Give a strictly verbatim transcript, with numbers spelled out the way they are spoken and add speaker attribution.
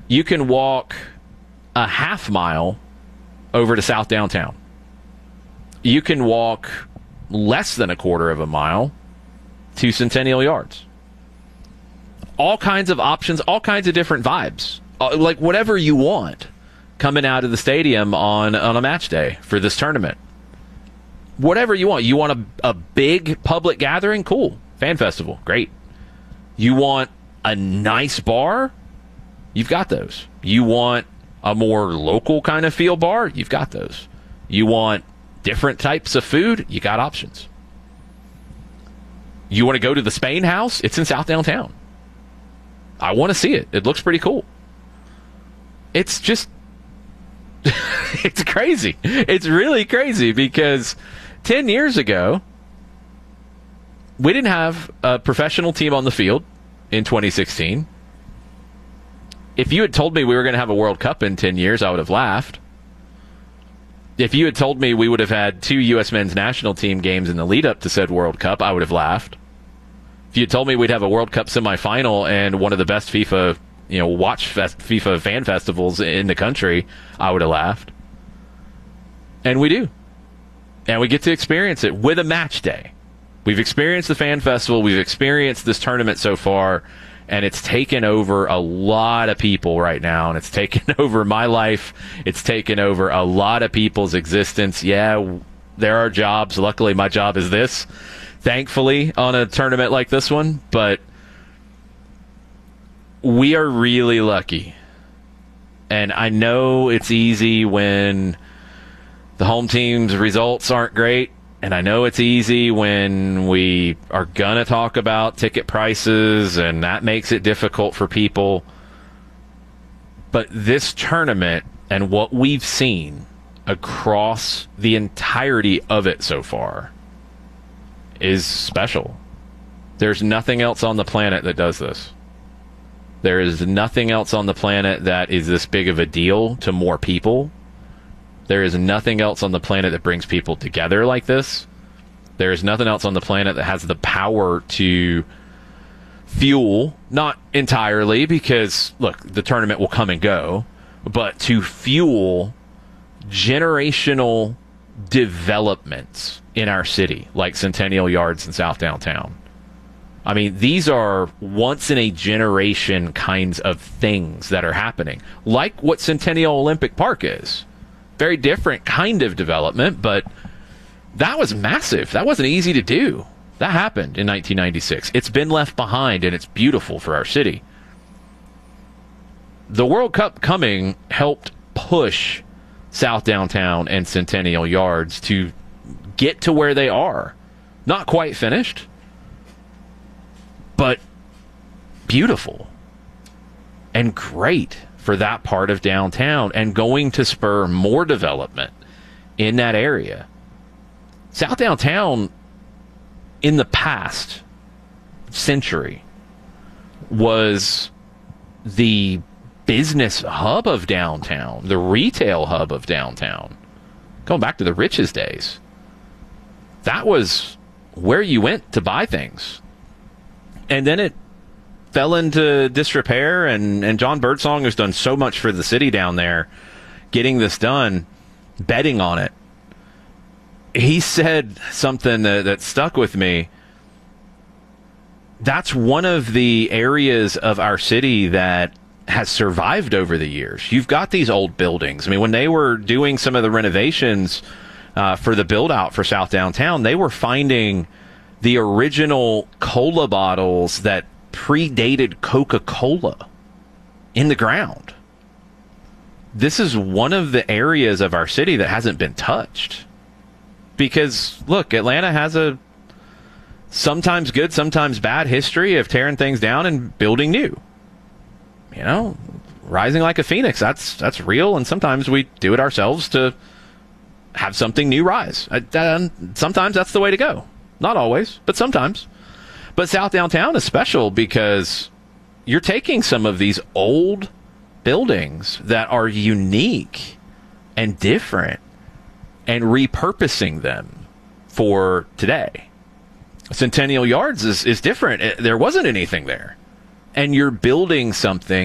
Speaker 1: You can walk a half mile over to South Downtown. You can walk less than a quarter of a mile to Centennial Yards. All kinds of options, all kinds of different vibes. Uh, like whatever you want coming out of the stadium on, on a match day for this tournament. Whatever you want. You want a, a big public gathering? Cool. Fan festival. Great. You want a nice bar? You've got those. You want a more local kind of feel bar? You've got those. You want different types of food? You got options. You want to go to the Spain House? It's in South Downtown. I want to see it. It looks pretty cool. It's just, it's crazy. It's really crazy because ten years ago, we didn't have a professional team on the field in twenty sixteen. If you had told me we were going to have a World Cup in ten years, I would have laughed. If you had told me we would have had two U S men's national team games in the lead up to said World Cup, I would have laughed. If you had told me we'd have a World Cup semifinal and one of the best FIFA, you know, watch fest, FIFA fan festivals in the country, I would have laughed. And we do. And we get to experience it with a match day. We've experienced the fan festival. We've experienced this tournament so far. And it's taken over a lot of people right now. And it's taken over my life. It's taken over a lot of people's existence. Yeah, there are jobs. Luckily, my job is this, thankfully, on a tournament like this one. But we are really lucky. And I know it's easy when the home team's results aren't great. And I know it's easy when we are going to talk about ticket prices, and that makes it difficult for people. But this tournament and what we've seen across the entirety of it so far is special. There's nothing else on the planet that does this. There is nothing else on the planet that is this big of a deal to more people. There is nothing else on the planet that brings people together like this. There is nothing else on the planet that has the power to fuel, not entirely, because, look, the tournament will come and go, but to fuel generational developments in our city, like Centennial Yards and South Downtown. I mean, these are once-in-a-generation kinds of things that are happening, like what Centennial Olympic Park is. Very different kind of development, but that was massive. That wasn't easy to do. That happened in nineteen ninety-six. It's been left behind, and it's beautiful for our city. The World Cup coming helped push South Downtown and Centennial Yards to get to where they are. Not quite finished, but beautiful and great for that part of downtown, and going to spur more development in that area. South Downtown, in the past century, was the business hub of downtown, the retail hub of downtown. Going back to the Rich's days. That was where you went to buy things. And then it fell into disrepair, and, and John Birdsong has done so much for the city down there, getting this done, betting on it. He said something that, that stuck with me. That's one of the areas of our city that has survived over the years. You've got these old buildings. I mean, when they were doing some of the renovations uh, for the build-out for South Downtown, they were finding the original cola bottles that predated Coca-Cola in the ground. This is one of the areas of our city that hasn't been touched. Because, look, Atlanta has a sometimes good, sometimes bad history of tearing things down and building new. You know, rising like a phoenix, that's that's real, and sometimes we do it ourselves to have something new rise. Uh, sometimes that's the way to go. Not always, but sometimes. But South Downtown is special because you're taking some of these old buildings that are unique and different and repurposing them for today. Centennial Yards is, is different. It, there wasn't anything there. And you're building something